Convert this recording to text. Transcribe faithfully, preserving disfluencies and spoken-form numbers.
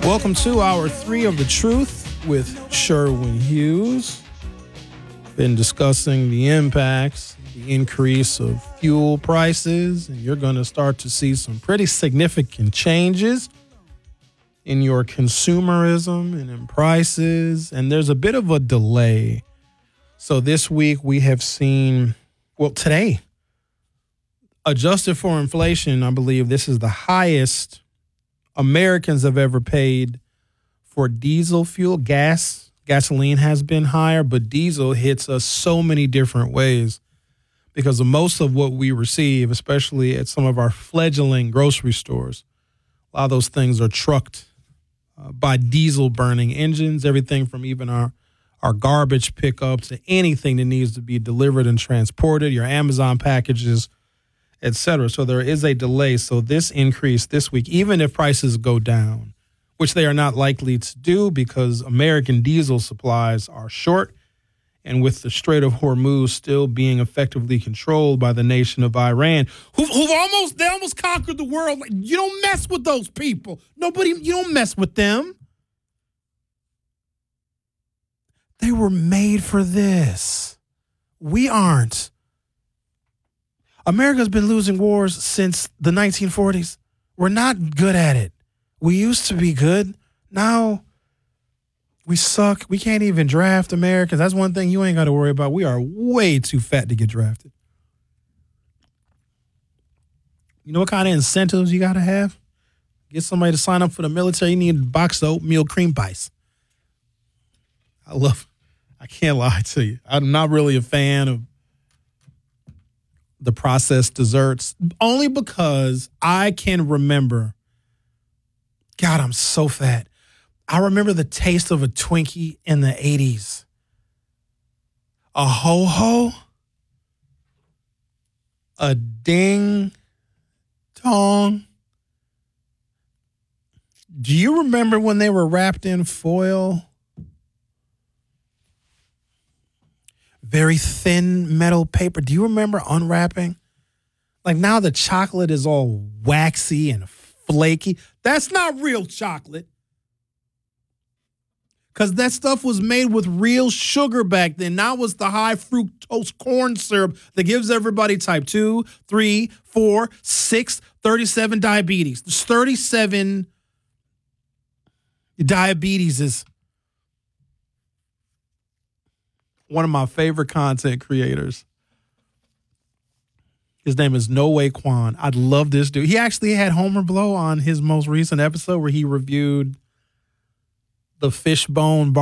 Welcome to hour three of The Truth with Sherwin Hughes. Been discussing the impacts, the increase of fuel prices, and you're going to start to see some pretty significant changes in your consumerism and in prices, and there's a bit of a delay. So this week we have seen, well, today, adjusted for inflation, I believe this is the highest Americans have ever paid for diesel fuel. Gas, gasoline has been higher, but diesel hits us so many different ways because of most of what we receive, especially at some of our fledgling grocery stores. A lot of those things are trucked uh, by diesel burning engines, everything from even our, our garbage pickups to anything that needs to be delivered and transported, your Amazon packages, et cetera. So there is a delay. So this increase this week, even if prices go down, which they are not likely to do because American diesel supplies are short, and with the Strait of Hormuz still being effectively controlled by the nation of Iran, who who almost they almost conquered the world. You don't mess with those people. Nobody, you don't mess with them. They were made for this. We aren't. America's been losing wars since the nineteen forties. We're not good at it. We used to be good. Now we suck. We can't even draft Americans. That's one thing you ain't got to worry about. We are way too fat to get drafted. You know what kind of incentives you got to have? Get somebody to sign up for the military. You need a box of oatmeal cream pies. I love, I can't lie to you. I'm not really a fan of the processed desserts, only because I can remember, God, I'm so fat. I remember the taste of a Twinkie in the eighties. A ho-ho, a ding dong. Do you remember when they were wrapped in foil? Very thin metal paper. Do you remember unwrapping? Like now the chocolate is all waxy and flaky. That's not real chocolate. Because that stuff was made with real sugar back then. Now it's the high fructose corn syrup that gives everybody type two, three, four, six, thirty-seven diabetes. There's thirty-seven diabetes is one of my favorite content creators. His name is No Way Kwan. I love this dude. He actually had Homer Blow on his most recent episode where he reviewed the Fishbone bar.